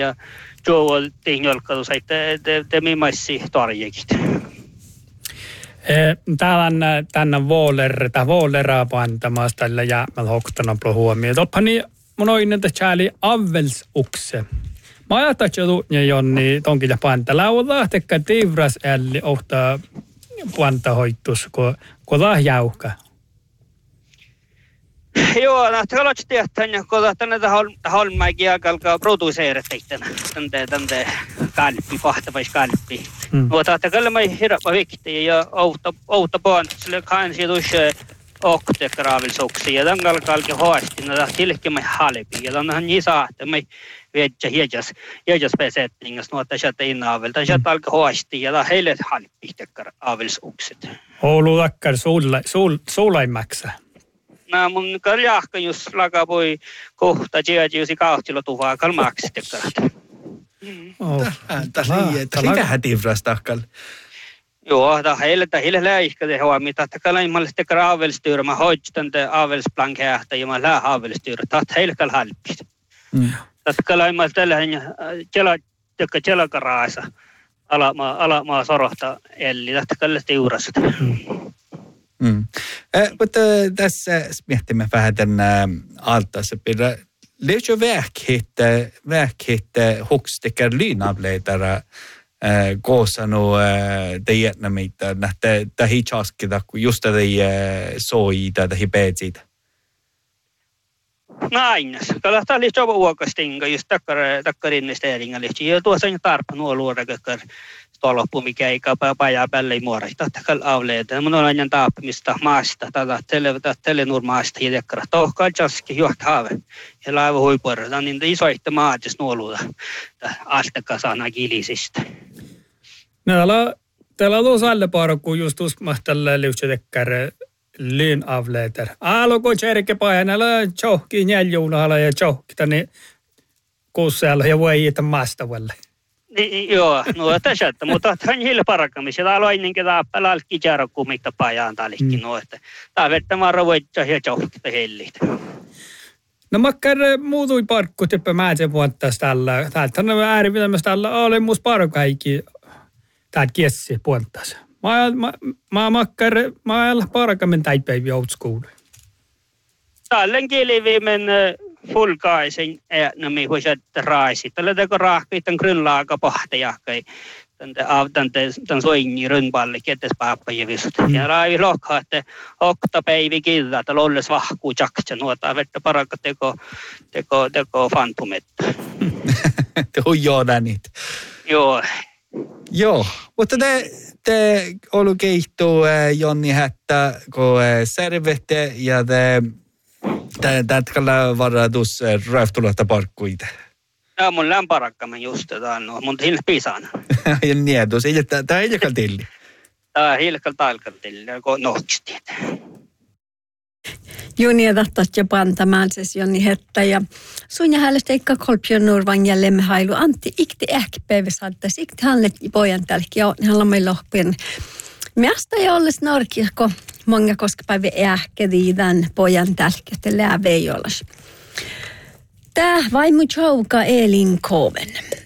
ja tuo tihnjolkadu sai te mimaisi tarjekit. Tänne vuoleraa pantamasta ja mä hoktana huomioon. Toppani mun oinen täällä avelsukse. Mä ajattelin, että tunnja Jonni tonkilla panta. Laudaa tekkä tivras älli ohtaa panta hoitus, kun jauhka. Joo, no tällaista tietää, kun tänne holmaikin alkaa produseerit tänne kalppi, pahtavais kalppi. Mutta kyllä mä hirveän viktiä ja outa puolta, sillä kansi tuossa oktekaraavelsuksia ja tämän alkaa hoasti, no tilkkiä halpi ja tämän niin saattaa, mä viedä hiejas pesettingas, no tässä inaavel, tässä alkaa hoasti ja heille halpi tekaraavelsukset. Oulu takkar suulaimaksa. No mun karjahka just lakapui kohta jiajiusi kauhtilo tuvaa kalmaakset tekkarat. Mitä hätivras takkal? Joo, heille läihkäde huomioon, että kalaimalle tekee aavelstyyrä, mä hoidan te aavelsplankehähtä ja mä lähe aavelstyyrä, että heille kal halpit. Että kalaimalle tällähän tjelakaraasa alamaa sorohta elli, että kalle tiurasta. Mutta tässä miettimme vähän tänne altaassa pidä. Löytyy vähkitte hukstekär lyynavleitara koosanu teijätnä meitä nähtä tähi chaskita, kun just tähi soita, tähi peetsitä. Näin. Kyllä tämä oli jopa uokastinga, just takkar investeringa lihti. Ja tuossa on tarpeen nuo luoda, koska tuo loppu, mikä ei pajaa päälle ei muorita. Takkar avleita. Mun on aina taapamista maasta, tälle nurmaasta ja tekkara. Tohkaa jaski juokta haave. Ja laiva huipuorra. Tämä on niin isoita maat, jos nuoluuda. Astakasana kilisistä. Täällä on tuossa alle parokku just tällä liuhtetekkar lyyn avleiter. Alko tjerke painalla tjohki njäljuunalla ja tjohki tänne kuussealla ja voi iitä maastavalle. Joo, no tässä, mutta tämä on hiili parakkamissa. Täällä on ennenkin tämä alkkijarokku, mitä pajaan täällä no, että tämä vettä marra voittaa ja tjohki hellit. No makkar muutui parkku tippä määsen vuottas tällä. Täältä on äärivitämässä tällä olemus parkaikin täältä kiessi puoltas. Mä ajalla parakamen täipäiviä old school. Tällen kieliviimen fulkaisen äänämi huiset raisit. Tällä teko rahkii tämän grynlaaka pahtajakkai. Tän soinni rynpalle ketes paappajivisut. Ja raivi lokhaa, että oktapäivi kilda, että lolles vahkuu jaksa nuotaa vettä parakka teko fantumetta. Huijoona niitä. Joo, mutta te olu keihtuu Jonni Hättä, kun servette ja te tätkalla varatus röftulata parkkuita. Ja mun lämparakkamen just tätä, mun hilja pisana. Ja nietus, tämä ei jakal tilli. Tämä hilkal talkaltilli, kun nohkisti. Joni ja tahtoa pantamanses Jonni Hättä ja sun ja häällestä ikka kolpionurvan jäljemme hailu Antti ikti päiväsaattaisi ikti hannet pojan tälki ja hän on meillä lohpien. Miasta ei olles norkiako monga koska päivä ähkediidan pojan tälki, että lää vei olles. Tää vaimu tjouka Elin Koven.